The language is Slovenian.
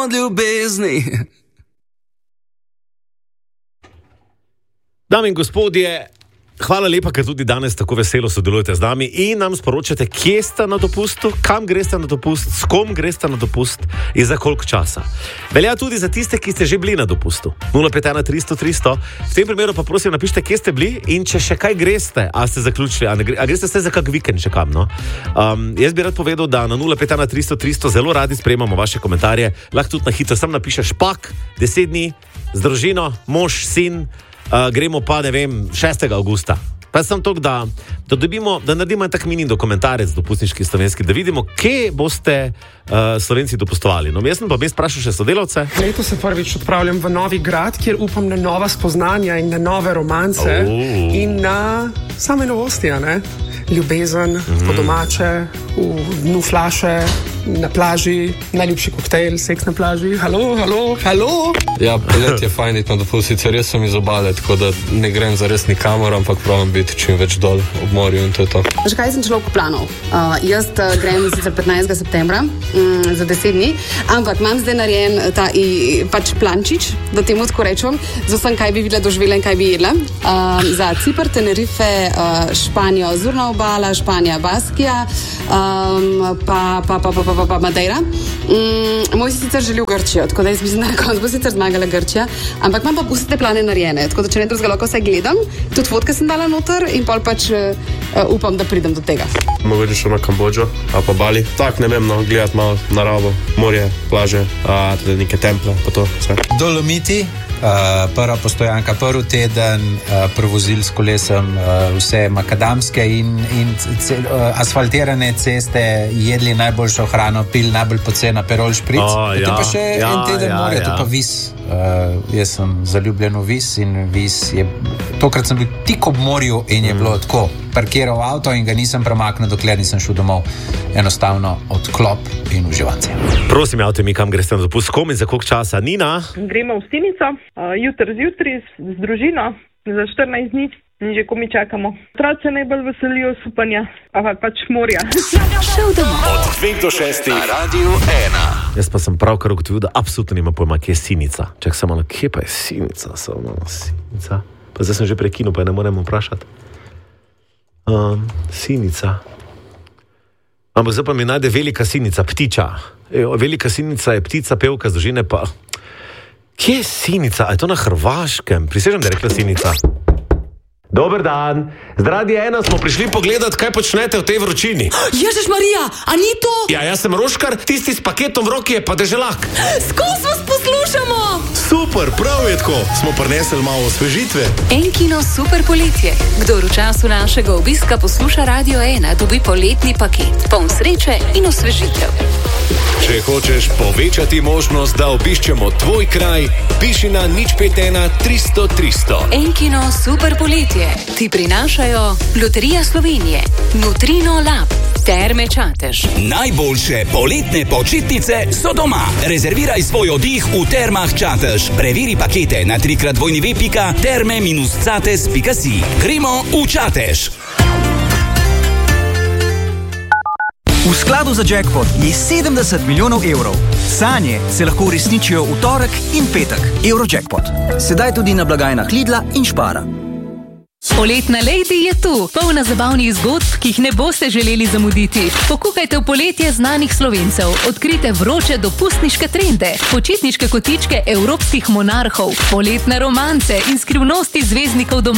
od ljubezni. Dame in gospodje, hvala lepa, ker tudi danes tako veselo sodelujete z nami in nam sporočate, kje ste na dopustu, kam greste na dopust, s kom greste na dopust in za koliko časa. Velja tudi za tiste, ki ste že bili na dopustu. 051 300 300. V tem primeru pa prosim napišite, kje ste bili in če še kaj greste, a ste zaključili, a greste ste za kak vikend še kam, no? Jaz bi rad povedal, da na 051 300 300 zelo radi sprejemamo vaše komentarje. Lahko tudi na hitro sem napišeš špak, 10 dni z družino, mož, sin. Gremo pa, 6. augusta. Pa sem to, da naredimo en tak mini dokumentarec dopustniški slovenski, da vidimo, kje boste Slovenci dopustovali. No, jaz sem pa sprašal še sodelavce. Leto se prvič odpravljam v Novi Grad, kjer upam na nova spoznanja in na nove romance in na same novosti, ne? Ljubezen, po domače, v dnu flaše, na plaži, najljubši koktejl, seks na plaži. Halo. Ja, poletje je fajn iti na dopust, sicer res sem iz obale, tako da ne grem zares nikamor, ampak pravim biti čim več dol ob morju in to je to. Že kaj sem človek planov? Jaz grem sicer 15. septembra za 10 dni, ampak imam zdaj narejen ta pač plančič, da temu tako rečem, z vsem, kaj bi videla, doživela in kaj bi jedla. Za Cipr, Tenerife, Španijo, Azurna obala, Španija, Baskija, pa Madeira. Moj si sicer želi v Grčijo, tako da jaz mislim, da na koncu bo sicer zmagala Grčija, ampak imam pa vse te plane narejene, tako da če ne drugega lahko vse gledam, tudi fotke sem dala noter in pol pač upam, da pridem do tega. Mogoče šel na Kambodžo, a pa Bali. Tak, ne vem, no, gledati malo naravo, morje, plaže, tudi neke temple, pa to vse. Dolomiti, prva postojanka, prvi teden, prevozili s kolesem vse makadamske in asfaltirane ceste, jedli najboljšo hrano, pili najbolj pocena Perol špric. Potem pa še en teden morja, to pa Vis. Jaz sem zaljubljen v Vis in Vis je... Tokrat sem bil tik ob morju in je bilo tako. Parkiral avto in ga nisem premaknil, dokler nisem šel domov. Enostavno odklop in uživanje. Prosim, javite mi, kam greste na dopust, s kom in za koliko časa. Nina? Gremo v Stinico, jutri z družino, za 14 dni. In že ko mi čakamo. Otroci najbolj veselijo supanja, pač morja. Šel domov. Od 2 do 6 na Radiu 1. Jaz pa sem pravkar ugotovil, da absolutno nima pojma, kje je Sinica. Čak samo malo, kje pa je Sinica? Sinica. Pa zdaj sem že prekinul, pa ne morem vprašati. Sinica. Ampak zdaj pa mi najde velika sinica, ptiča. Velika sinica je ptica, pevka z družine, pa... Kje je Sinica? A je to na Hrvaškem? Prisežem, da je rekla Sinica. Dober dan. Z Radia 1 smo prišli pogledati, kaj počnete v tej vročini. Ježiš Marija, a ni to? Ja, jaz sem Roškar, tisti s paketom v roki je pa Deželak. Skos vas poslušamo! Super, prav je tako. Smo prinesli malo osvežitve. Enkino super poletje. Kdor v času našega obiska posluša Radio 1, dobi poletni paket. Poln sreče in osvežitev. Če hočeš povečati možnost, da obiščemo tvoj kraj, piši na 051 300 300. Enkino super poletje ti prinašajo Loterija Slovenije, Nutrino Lab, Terme Čatež. Najboljše poletne počitnice so doma. Rezerviraj svoj oddih v Termah Čatež. Preveri pakete na www.terme-catež.si. Gremo v Čatež. V skladu za jackpot je 70 milijonov evrov. Sanje se lahko uresničijo v torek in petek. Eurojackpot. Sedaj tudi na blagajnah Lidla in Spara. Poletna Lady je tu, polna zabavnih zgodb, ki jih ne boste želeli zamuditi. Pokukajte v poletje znanih Slovencev, odkrite vroče dopustniške trende, počitniške kotičke evropskih monarhov, poletne romance in skrivnosti zvezdnikov doma.